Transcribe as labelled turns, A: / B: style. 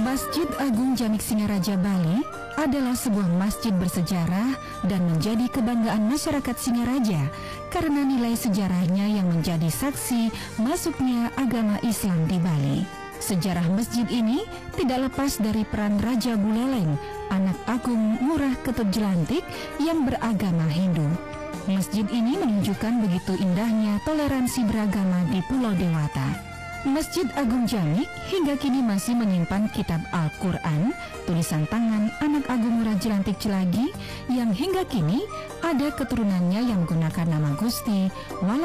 A: Masjid Agung Jamik Singaraja Bali adalah sebuah masjid bersejarah dan menjadi kebanggaan masyarakat Singaraja karena nilai sejarahnya yang menjadi saksi masuknya agama Islam di Bali. Sejarah masjid ini tidak lepas dari peran Raja Buleleng, anak agung Ngurah Ketut Jelantik yang beragama Hindu. Masjid ini menunjukkan begitu indahnya toleransi beragama di Pulau Dewata. Masjid Agung Jamik hingga kini masih menyimpan kitab Al-Quran, tulisan tangan anak agung Ngurah Jelantik Celagi yang hingga kini ada keturunannya yang menggunakan nama Gusti